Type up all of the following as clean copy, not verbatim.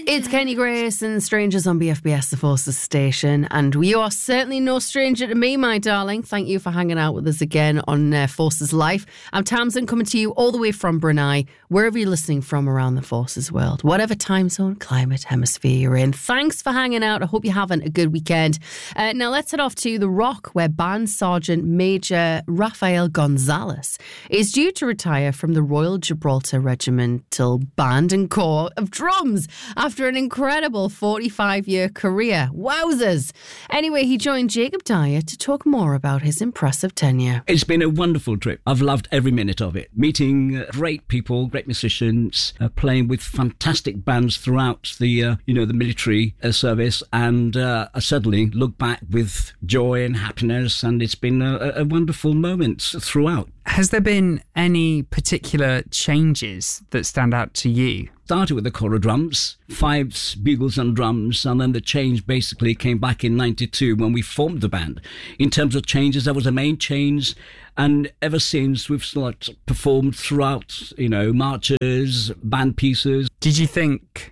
It's Kenny Grace and Strangers on BFBS, the Forces station. And you are certainly no stranger to me, my darling. Thank you for hanging out with us again on Forces Life. I'm Tamsin, coming to you all the way from Brunei, wherever you're listening from around the Forces world. Whatever time zone, climate, hemisphere you're in. Thanks for hanging out. I hope you're having a good weekend. Now let's head off to The Rock, where Band Sergeant Major Rafael Gonzalez is due to retire from the Royal Gibraltar Regimental Band and Corps of Drums after an incredible 45-year career. Wowzers! Anyway, he joined Jacob Dyer to talk more about his impressive tenure. It's been a wonderful trip. I've loved every minute of it. Meeting great people, great musicians, playing with fantastic bands throughout the military service, and I certainly look back with joy and happiness, and it's been a wonderful moment throughout. Has there been any particular changes that stand out to you? Started with the corps of drums, fifes, bugles and drums, and then the change basically came back in 92 when we formed the band. In terms of changes, that was the main change, and ever since we've sort of performed throughout, marches, band pieces. Did you think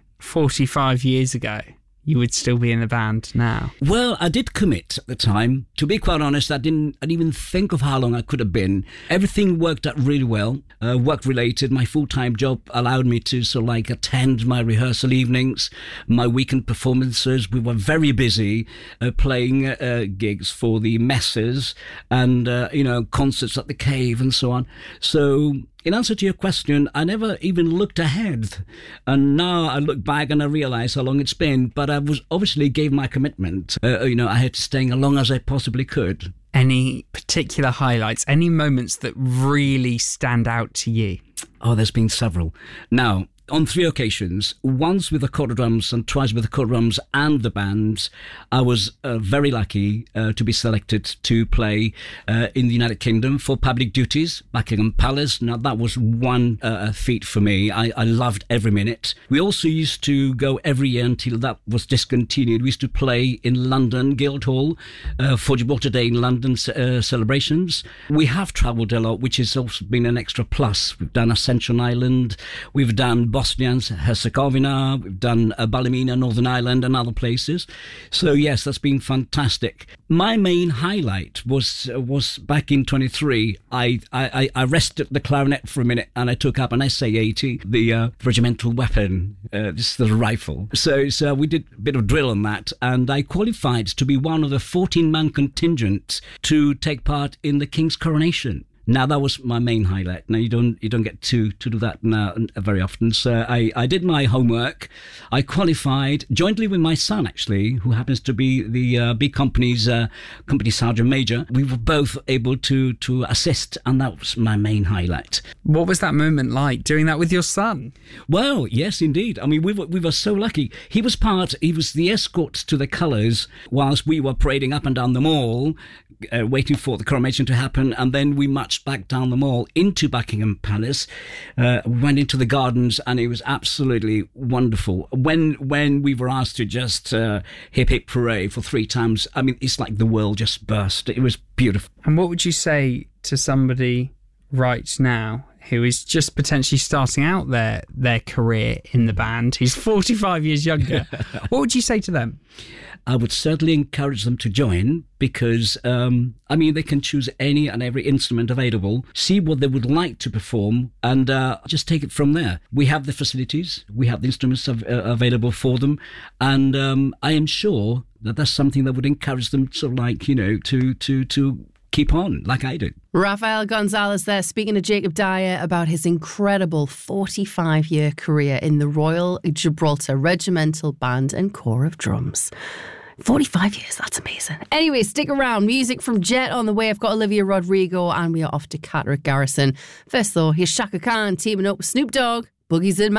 45 years ago you would still be in the band now? Well, I did commit at the time. To be quite honest, I didn't even think of how long I could have been. Everything worked out really well. Work-related, my full-time job allowed me to attend my rehearsal evenings, my weekend performances. We were very busy playing gigs for the messes and, concerts at the Cave and so on. So, in answer to your question, I never even looked ahead. And now I look back and I realise how long it's been. But I was obviously gave my commitment. I had to stay as long as I possibly could. Any particular highlights, any moments that really stand out to you? Oh, there's been several. Now, on 3 occasions, once with the corps of drums and twice with the corps of drums and the bands, I was very lucky to be selected to play in the United Kingdom for public duties, Buckingham Palace. Now, that was one feat for me. I loved every minute. We also used to go every year until that was discontinued. We used to play in London, Guildhall, for Gibraltar Day in London celebrations. We have travelled a lot, which has also been an extra plus. We've done Ascension Island, we've done Bosnia and Herzegovina, we've done Ballymena, Northern Ireland and other places. So yes, that's been fantastic. My main highlight was back in 23. I rested the clarinet for a minute and I took up an SA-80, the regimental weapon. This is the rifle. So we did a bit of drill on that, and I qualified to be one of the 14-man contingent to take part in the King's coronation. Now, that was my main highlight. Now, you don't get to do that now very often. So I did my homework. I qualified jointly with my son, actually, who happens to be the B Company's company sergeant major. We were both able to assist, and that was my main highlight. What was that moment like, doing that with your son? Well, yes, indeed. I mean, we were so lucky. He was the escort to the colours whilst we were parading up and down the mall, waiting for the coronation to happen, and then we marched back down the mall into Buckingham Palace. We went into the gardens, and it was absolutely wonderful. When we were asked to just hip hip hooray for 3 times, I mean, it's like the world just burst. It was beautiful. And what would you say to somebody right now who is just potentially starting out their career in the band, who's 45 years younger? What would you say to them? I would certainly encourage them to join because, they can choose any and every instrument available, see what they would like to perform, and just take it from there. We have the facilities, we have the instruments available for them, and I am sure that that's something that would encourage them to keep on like I did. Rafael Gonzalez there speaking to Jacob Dyer about his incredible 45-year career in the Royal Gibraltar Regimental Band and Corps of Drums. 45 years, that's amazing. Anyway, stick around. Music from Jet on the way. I've got Olivia Rodrigo and we are off to Carteret Garrison. First though, here's Shaka Khan teaming up with Snoop Dogg. Boogie's in